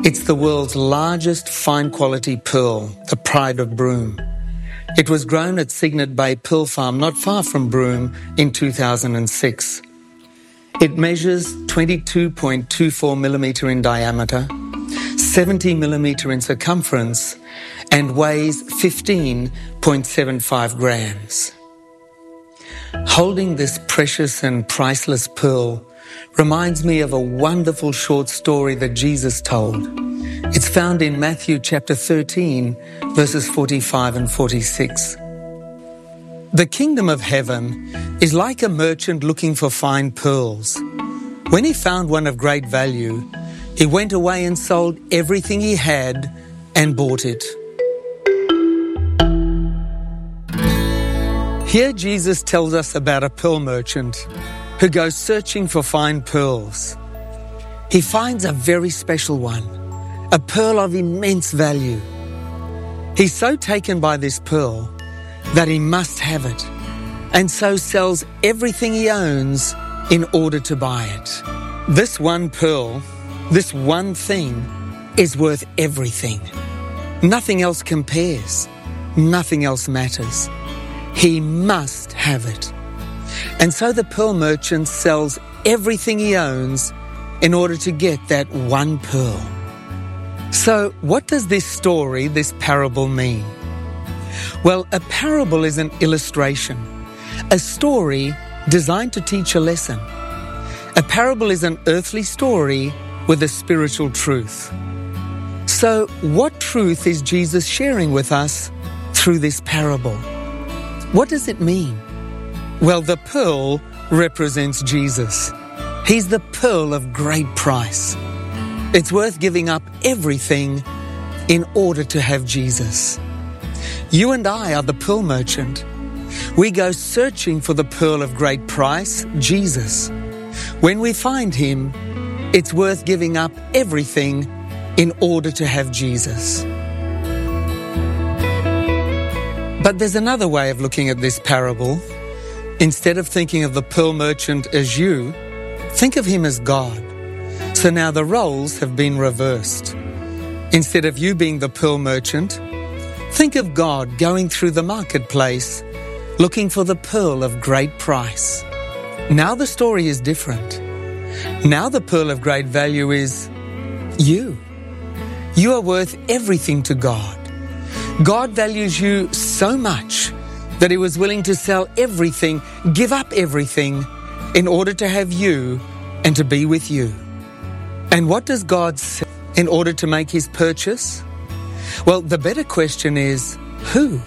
It's the world's largest fine-quality pearl, the Pride of Broome. It was grown at Cygnet Bay Pearl Farm not far from Broome in 2006. It measures 22.24 millimetre in diameter, 70 millimetre in circumference, and weighs 15.75 grams. Holding this precious and priceless pearl reminds me of a wonderful short story that Jesus told. It's found in Matthew chapter 13, verses 45 and 46. The kingdom of heaven is like a merchant looking for fine pearls. When he found one of great value, he went away and sold everything he had and bought it. Here Jesus tells us about a pearl merchant who goes searching for fine pearls. He finds a very special one, a pearl of immense value. He's so taken by this pearl that he must have it, and so sells everything he owns in order to buy it. This one pearl, this one thing, is worth everything. Nothing else compares. Nothing else matters. He must have it. And so the pearl merchant sells everything he owns in order to get that one pearl. So what does this story, this parable mean? Well, a parable is an illustration, a story designed to teach a lesson. A parable is an earthly story with a spiritual truth. So what truth is Jesus sharing with us through this parable? What does it mean? Well, the pearl represents Jesus. He's the pearl of great price. It's worth giving up everything in order to have Jesus. You and I are the pearl merchant. We go searching for the pearl of great price, Jesus. When we find him, it's worth giving up everything in order to have Jesus. But there's another way of looking at this parable. Instead of thinking of the pearl merchant as you, think of him as God. So now the roles have been reversed. Instead of you being the pearl merchant, think of God going through the marketplace, looking for the pearl of great price. Now the story is different. Now the pearl of great value is you. You are worth everything to God. God values you so much that he was willing to sell everything, give up everything, in order to have you and to be with you. And what does God say in order to make his purchase? Well, the better question is, who?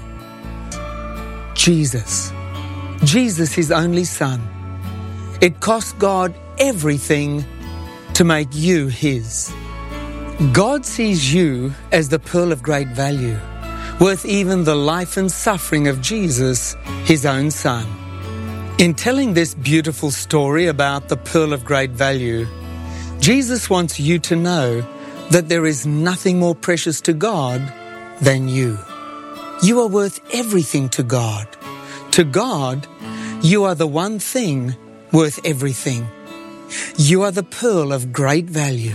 Jesus. Jesus, his only son. It cost God everything to make you his. God sees you as the pearl of great value, worth even the life and suffering of Jesus, his own son. In telling this beautiful story about the pearl of great value, Jesus wants you to know that there is nothing more precious to God than you. You are worth everything to God. To God, you are the one thing worth everything. You are the pearl of great value.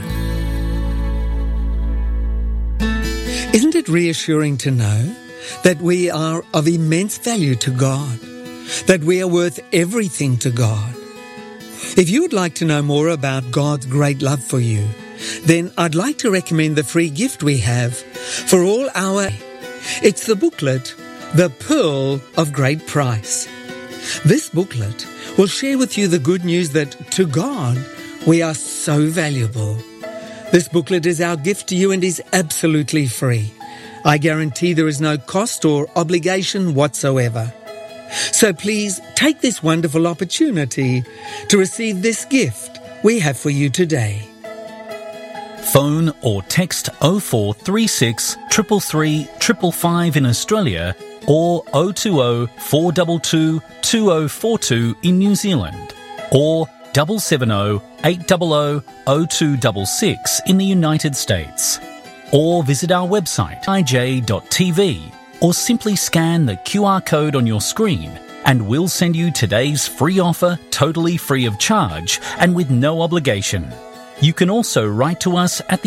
Isn't it reassuring to know that we are of immense value to God, that we are worth everything to God? If you would like to know more about God's great love for you, then I'd like to recommend the free gift we have for all our... It's the booklet, The Pearl of Great Price. This booklet will share with you the good news that to God we are so valuable. This booklet is our gift to you and is absolutely free. I guarantee there is no cost or obligation whatsoever. So please take this wonderful opportunity to receive this gift we have for you today. Phone or text 0436 333 555 in Australia or 020 422 2042 in New Zealand or 770 800 0266 in the United States. Or visit our website ij.tv or simply scan the QR code on your screen and we'll send you today's free offer totally free of charge and with no obligation. You can also write to us at the